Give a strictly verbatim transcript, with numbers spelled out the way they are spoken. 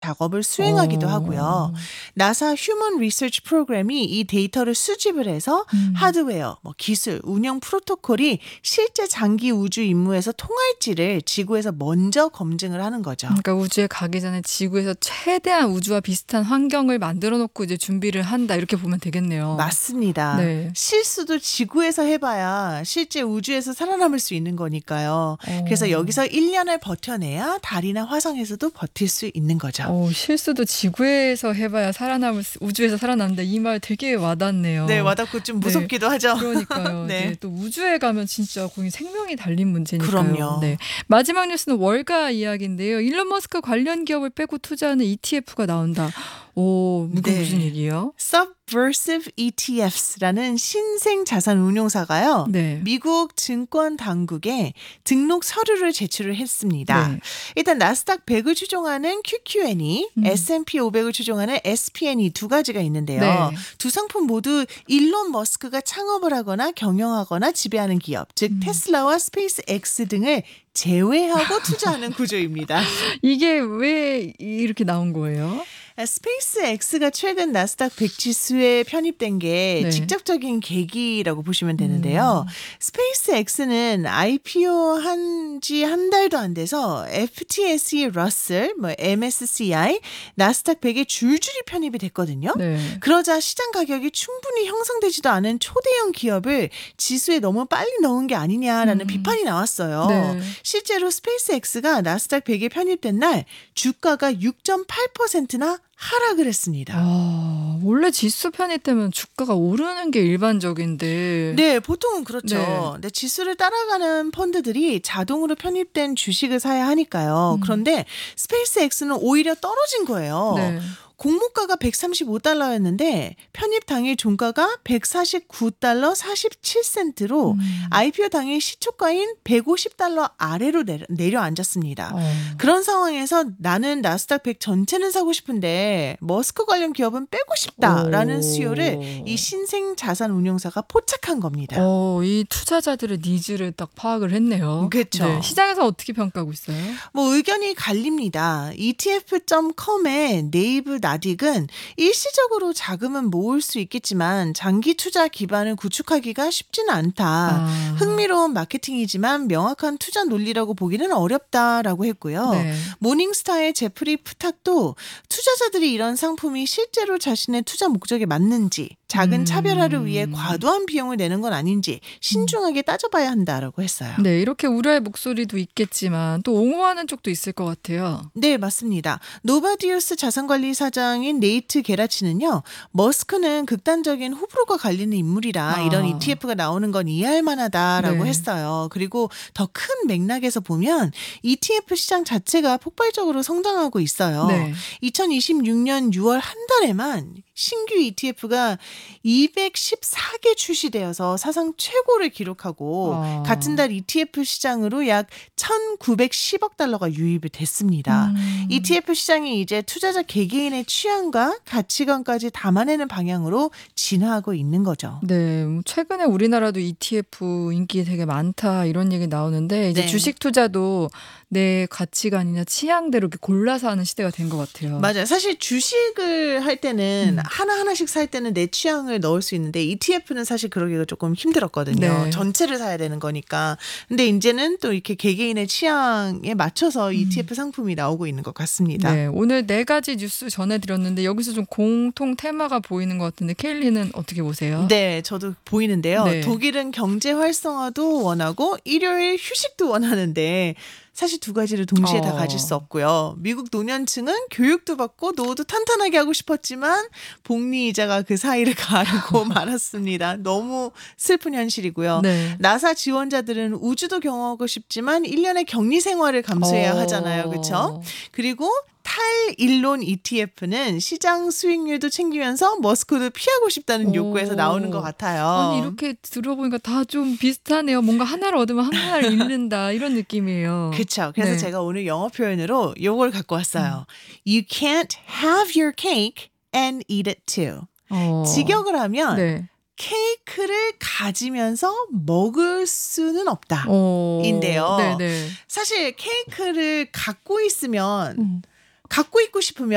작업을 수행하기도 오. 하고요. 나사 휴먼 리서치 프로그램이 이 데이터를 수집을 해서 음. 하드웨어, 뭐 기술, 운영 프로토콜이 실제 장기 우주 임무에서 통할지를 지구에서 먼저 검증을 하는 거죠. 그러니까 우주에 가기 전에 지구에서 최대한 우주와 비슷한 환경을 만들어 놓고 이제 준비를 한다 이렇게 보면 되겠네요. 맞습니다. 네. 실수도 지구에서 해봐야 실제 우주에서 살아남을 수 있는 거니까요. 어. 그래서 여기서 일 년을 버텨내야 달이나 화성에서도 버틸 수 있는 거죠. 어, 실수도 지구에서 해봐야 살아남을 수, 우주에서 살아남는다. 이 말 되게 와닿네요. 네, 와닿고 좀 네. 무섭기도 하죠. 그러니까요. 네. 네, 또 우주에 가면 진짜 거기 생명이 달린 문제니까요. 그럼요. 네. 마지막 뉴스는 월가 이야기인데요. 일론 머스크 관련 기업을 빼고 투자하는 이티에프가 나온다. 오, 이건 네. 무슨 얘기예요? Subversive 이티에프스라는 신생 자산 운용사가요. 네. 미국 증권 당국에 등록 서류를 제출을 했습니다. 네. 일단 나스닥 백을 추종하는 큐큐엔이, 음. 에스앤피 오백을 추종하는 에스피엔이 두 가지가 있는데요. 네. 두 상품 모두 일론 머스크가 창업을 하거나 경영하거나 지배하는 기업, 즉 음. 테슬라와 스페이스 X 등을 제외하고 투자하는 구조입니다. 이게 왜 이렇게 나온 거예요? 스페이스 X가 최근 나스닥 백 지수에 편입된 게 네. 직접적인 계기라고 보시면 되는데요. 음. 스페이스 X는 아이피오 한 지 한 달도 안 돼서 에프티에스이 러셀, 뭐 엠에스시아이, 나스닥 백에 줄줄이 편입이 됐거든요. 네. 그러자 시장 가격이 충분히 형성되지도 않은 초대형 기업을 지수에 너무 빨리 넣은 게 아니냐라는 음. 비판이 나왔어요. 네. 실제로 스페이스 X가 나스닥 백에 편입된 날 주가가 육 점 팔 퍼센트나 하락을 했습니다. 아, 원래 지수 편입되면 주가가 오르는 게 일반적인데. 네, 보통은 그렇죠. 네. 근데 지수를 따라가는 펀드들이 자동으로 편입된 주식을 사야 하니까요. 음. 그런데 스페이스 X는 오히려 떨어진 거예요. 네. 공모가가 백삼십오 달러였는데 편입 당일 종가가 백사십구 달러 사십칠 센트로 음. 아이피오 당일 시초가인 백오십 달러 아래로 내려, 내려앉았습니다. 어. 그런 상황에서 나는 나스닥 백 전체는 사고 싶은데 머스크 관련 기업은 빼고 싶다라는 오. 수요를 이 신생 자산 운용사가 포착한 겁니다. 어, 이 투자자들의 니즈를 딱 파악을 했네요. 그렇죠. 네, 시장에서 어떻게 평가하고 있어요? 뭐 의견이 갈립니다. 이티에프 닷 컴의 네이브 나딕은 일시적으로 자금은 모을 수 있겠지만 장기 투자 기반을 구축하기가 쉽지는 않다. 아. 흥미로운 마케팅이지만 명확한 투자 논리라고 보기는 어렵다라고 했고요. 네. 모닝스타의 제프리 푸탁도 투자자들이 이런 상품이 실제로 자신의 투자 목적에 맞는지 작은 음. 차별화를 위해 과도한 비용을 내는 건 아닌지 신중하게 따져봐야 한다라고 했어요. 네, 이렇게 우려의 목소리도 있겠지만 또 옹호하는 쪽도 있을 것 같아요. 네, 맞습니다. 노바디우스 자산관리 사장인 네이트 게라치는요. 머스크는 극단적인 호불호가 갈리는 인물이라 아. 이런 이티에프가 나오는 건 이해할 만하다라고 네. 했어요. 그리고 더 큰 맥락에서 보면 이티에프 시장 자체가 폭발적으로 성장하고 있어요. 네. 이천이십육 년 유월 한 달에만 신규 이티에프가 이백십사 개 출시되어서 사상 최고를 기록하고 아. 같은 달 이티에프 시장으로 약 천구백십억 달러가 유입이 됐습니다. 음. 이티에프 시장이 이제 투자자 개개인의 취향과 가치관까지 담아내는 방향으로 진화하고 있는 거죠. 네, 뭐 최근에 우리나라도 이티에프 인기 되게 많다 이런 얘기 나오는데 이제 네. 주식 투자도 내 가치관이나 취향대로 이렇게 골라서 하는 시대가 된 것 같아요. 맞아요. 사실 주식을 할 때는 음. 하나하나씩 살 때는 내 취향을 넣을 수 있는데 이티에프는 사실 그러기가 조금 힘들었거든요. 네. 전체를 사야 되는 거니까. 근데 이제는 또 이렇게 개개인의 취향에 맞춰서 이티에프 상품이 나오고 있는 것 같습니다. 네, 오늘 네 가지 뉴스 전해드렸는데 여기서 좀 공통 테마가 보이는 것 같은데 케일리는 어떻게 보세요? 네, 저도 보이는데요. 네. 독일은 경제 활성화도 원하고 일요일 휴식도 원하는데 사실 두 가지를 동시에 어. 다 가질 수 없고요. 미국 노년층은 교육도 받고 노후도 탄탄하게 하고 싶었지만 복리 이자가 그 사이를 가르고 말았습니다. 너무 슬픈 현실이고요. 네. 나사 지원자들은 우주도 경험하고 싶지만 일 년의 격리 생활을 감수해야 어. 하잖아요. 그렇죠? 그리고 탈일론 이티에프는 시장 수익률도 챙기면서 머스크도 피하고 싶다는 오. 요구에서 나오는 것 같아요. 아니 이렇게 들어보니까 다 좀 비슷하네요. 뭔가 하나를 얻으면 하나를 잃는다 이런 느낌이에요. 그렇죠. 그래서 네. 제가 오늘 영어 표현으로 요걸 갖고 왔어요. You can't have your cake and eat it too. 어. 직역을 하면 네. 케이크를 가지면서 먹을 수는 없다. 어. 인데요. 네네. 사실 케이크를 갖고 있으면 음. 갖고 있고 싶으면